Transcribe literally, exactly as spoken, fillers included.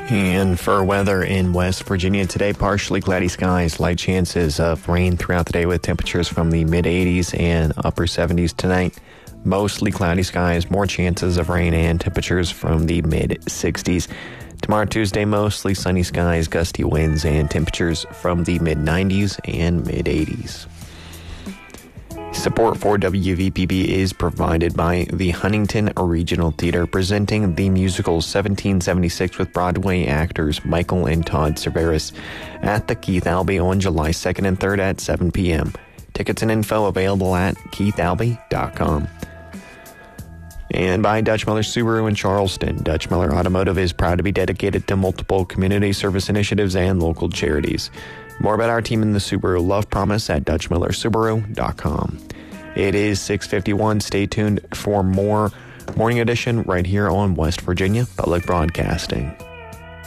And for weather in West Virginia today, partially cloudy skies, light chances of rain throughout the day with temperatures from the mid eighties and upper seventies tonight. Mostly cloudy skies, more chances of rain and temperatures from the mid sixties. Tomorrow, Tuesday, mostly sunny skies, gusty winds, and temperatures from the mid nineties and mid eighties. Support for W V P B is provided by the Huntington Regional Theater, presenting the musical seventeen seventy-six with Broadway actors Michael and Todd Cerveris at the Keith Albee on July second and third at seven p.m. Tickets and info available at keith albee dot com. And by Dutch Miller Subaru in Charleston. Dutch Miller Automotive is proud to be dedicated to multiple community service initiatives and local charities. More about our team in the Subaru Love Promise at dutch miller subaru dot com. It is six fifty-one. Stay tuned for more Morning Edition right here on West Virginia Public Broadcasting.